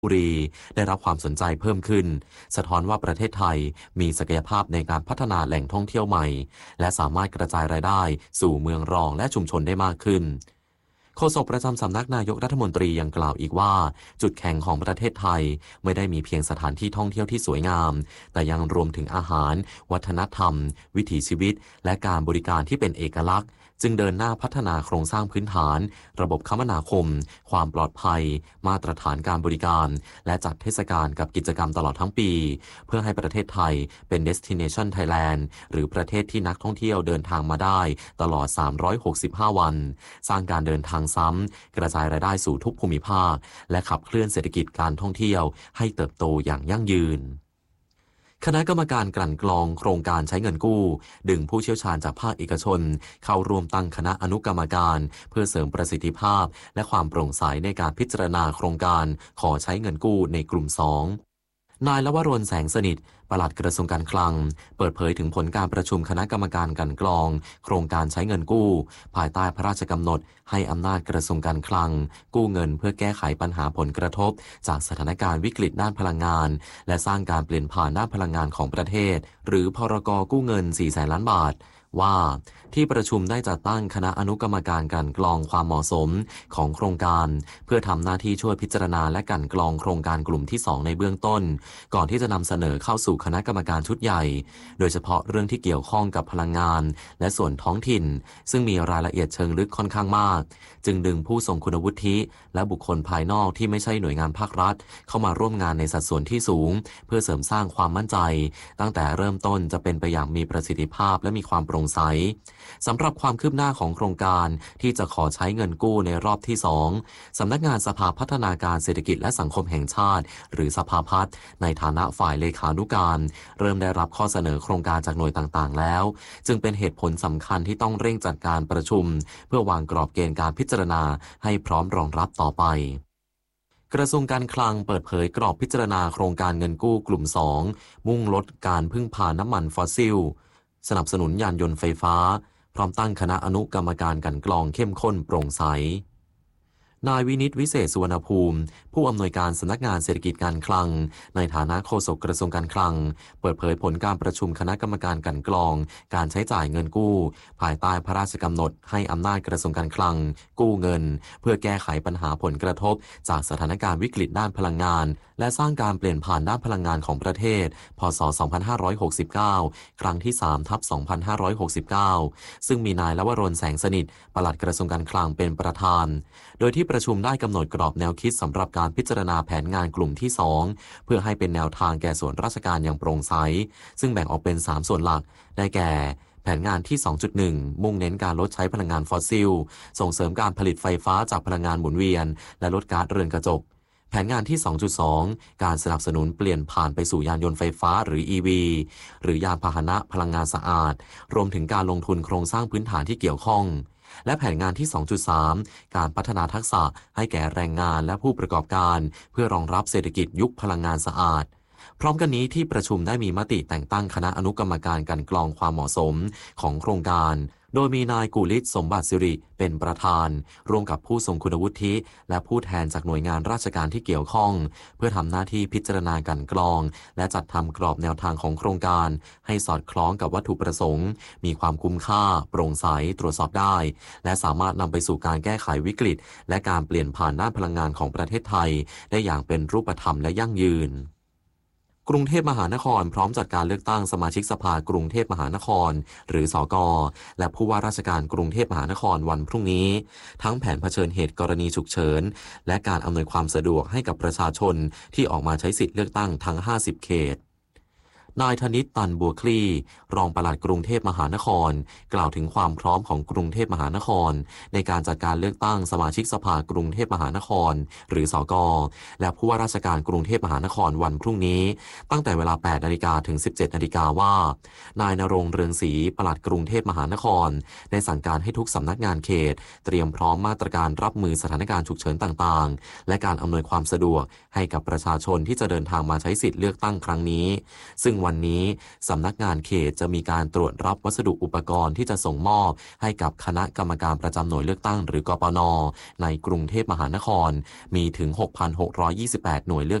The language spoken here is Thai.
บุรีได้รับความสนใจเพิ่มขึ้นสะท้อนว่าประเทศไทยมีศักยภาพในการพัฒนาแหล่งท่องเที่ยวใหม่และสามารถกระจายรายได้สู่เมืองรองและชุมชนได้มากขึ้นโฆษกประจำสำนักนายกรัฐมนตรียังกล่าวอีกว่าจุดแข็งของประเทศไทยไม่ได้มีเพียงสถานที่ท่องเที่ยวที่สวยงามแต่ยังรวมถึงอาหารวัฒนธรรมวิถีชีวิตและการบริการที่เป็นเอกลักษณ์จึงเดินหน้าพัฒนาโครงสร้างพื้นฐานระบบคมนาคมความปลอดภัยมาตรฐานการบริการและจัดเทศกาลกับกิจกรรมตลอดทั้งปีเพื่อให้ประเทศไทยเป็น Destination Thailand หรือประเทศที่นักท่องเที่ยวเดินทางมาได้ตลอด365วันสร้างการเดินทางซ้ำกระจายรายได้สู่ทุกภูมิภาคและขับเคลื่อนเศรษฐกิจการท่องเที่ยวให้เติบโตอย่างยั่งยืนคณะกรรมการกลั่นกรองโครงการใช้เงินกู้ดึงผู้เชี่ยวชาญจากภาคเอกชนเข้าร่วมตั้งคณะอนุกรรมการเพื่อเสริมประสิทธิภาพและความโปร่งใสในการพิจารณาโครงการขอใช้เงินกู้ในกลุ่ม2นายลวรนแสงสนิทปลัดกระทรวงการคลังเปิดเผยถึงผลการประชุมคณะกรรมการกลั่นกรองโครงการใช้เงินกู้ภายใต้พระราชกำหนดให้อำนาจกระทรวงการคลังกู้เงินเพื่อแก้ไขปัญหาผลกระทบจากสถานการณ์วิกฤตด้านพลังงานและสร้างการเปลี่ยนผ่านด้านพลังงานของประเทศหรือพรก.กู้เงิน 400,000 ล้านบาทว่าที่ประชุมได้จัดตั้งคณะอนุกรรมการกลั่นกรองความเหมาะสมของโครงการเพื่อทำหน้าที่ช่วยพิจารณาและกลั่นกรองโครงการกลุ่มที่2ในเบื้องต้นก่อนที่จะนำเสนอเข้าสู่คณะกรรมการชุดใหญ่โดยเฉพาะเรื่องที่เกี่ยวข้องกับพลังงานและส่วนท้องถิ่นซึ่งมีรายละเอียดเชิงลึกค่อนข้างมากจึงดึงผู้ทรงคุณวุฒิและบุคคลภายนอกที่ไม่ใช่หน่วยงานภาครัฐเข้ามาร่วมงานในสัดส่วนที่สูงเพื่อเสริมสร้างความมั่นใจตั้งแต่เริ่มต้นจะเป็นไปอย่างมีประสิทธิภาพและมีความโปร่งใสสำหรับความคืบหน้าของโครงการที่จะขอใช้เงินกู้ในรอบที่2สำนักงานสภาพัฒนาการเศรษฐกิจและสังคมแห่งชาติหรือสภาพัฒน์ในฐานะฝ่ายเลขานุการเริ่มได้รับข้อเสนอโครงการจากหน่วยต่างๆแล้วจึงเป็นเหตุผลสำคัญที่ต้องเร่งจัดการประชุมเพื่อวางกรอบเกณฑ์การพิจารณาให้พร้อมรองรับต่อไปกระทรวงการคลังเปิดเผยกรอบพิจารณาโครงการเงินกู้กลุ่ม2มุ่งลดการพึ่งพาน้ำมันฟอสซิลสนับสนุนยานยนต์ไฟฟ้าพร้อมตั้งคณะอนุกรรมการกลั่นกรองเข้มข้นโปร่งใสนายวินิตวิเศษสุวรรณภูมิผู้อำนวยการสำนักงานเศรษฐกิจการคลังในฐานะโฆษกกระทรวงการคลังเปิดเผยผลการประชุมคณะกรรมการกลั่นกรองการใช้จ่ายเงินกู้ภายใต้พระราชกำหนดให้อำนาจกระทรวงการคลังกู้เงินเพื่อแก้ไขปัญหาผลกระทบจากสถานการณ์วิกฤตด้านพลังงานและสร้างการเปลี่ยนผ่านด้านพลังงานของประเทศพ.ศ. 2569ครั้งที่ 3/2569ซึ่งมีนายลวรนแสงสนิทปลัดกระทรวงการคลังเป็นประธานโดยที่ประชุมได้กำหนดกรอบแนวคิดสำหรับการพิจารณาแผนงานกลุ่มที่2เพื่อให้เป็นแนวทางแก่ส่วนราชการอย่างโปร่งใสซึ่งแบ่งออกเป็น3ส่วนหลักได้แก่แผนงานที่ 2.1 มุ่งเน้นการลดใช้พลังงานฟอสซิลส่งเสริมการผลิตไฟฟ้าจากพลังงานหมุนเวียนและลดก๊าซเรือนกระจกแผนงานที่ 2.2 การสนับสนุนเปลี่ยนผ่านไปสู่ยานยนต์ไฟฟ้าหรือ EV หรือยานพาหนะพลังงานสะอาดรวมถึงการลงทุนโครงสร้างพื้นฐานที่เกี่ยวข้องและแผนงานที่ 2.3 การพัฒนาทักษะให้แก่แรงงานและผู้ประกอบการเพื่อรองรับเศรษฐกิจยุคพลังงานสะอาดพร้อมกันนี้ที่ประชุมได้มีมติแต่งตั้งคณะอนุกรรมการกลั่นกรองความเหมาะสมของโครงการโดยมีนายกุลิศสมบัติสิริเป็นประธานร่วมกับผู้ทรงคุณวุฒิและผู้แทนจากหน่วยงานราชการที่เกี่ยวข้องเพื่อทำหน้าที่พิจารณากลั่นกรองและจัดทำกรอบแนวทางของโครงการให้สอดคล้องกับวัตถุประสงค์มีความคุ้มค่าโปร่งใสตรวจสอบได้และสามารถนำไปสู่การแก้ไขวิกฤตและการเปลี่ยนผ่านด้านพลังงานของประเทศไทยได้อย่างเป็นรูปธรรมและยั่งยืนกรุงเทพมหานครพร้อมจัดการเลือกตั้งสมาชิกสภากรุงเทพมหานครหรือสก.และผู้ว่าราชการกรุงเทพมหานครวันพรุ่งนี้ทั้งแผนเผชิญเหตุกรณีฉุกเฉินและการอำนวยความสะดวกให้กับประชาชนที่ออกมาใช้สิทธิเลือกตั้งทั้ง50เขตนายธนิต ตันบัวคลี่รองปลัดกรุงเทพมหานครกล่าวถึงความพร้อมของกรุงเทพมหานครในการจัดการเลือกตั้งสมาชิกสภากรุงเทพมหานครหรือสก.และผู้ว่าราชการกรุงเทพมหานครวันพรุ่งนี้ตั้งแต่เวลา 8 นาฬิกาถึง 17 นาฬิกาว่านายณรงค์เรืองศรีปลัดกรุงเทพมหานครได้สั่งการให้ทุกสำนักงานเขตเตรียมพร้อมมาตรการรับมือสถานการณ์ฉุกเฉินต่างๆและการอำนวยความสะดวกให้กับประชาชนที่จะเดินทางมาใช้สิทธิเลือกตั้งครั้งนี้ซึ่งวันนี้สำนักงานเขตจะมีการตรวจรับวัสดุอุปกรณ์ที่จะส่งมอบให้กับคณะกรรมการประจำหน่วยเลือกตั้งหรือกปน.ในกรุงเทพมหานครมีถึง 6,628 หน่วยเลือก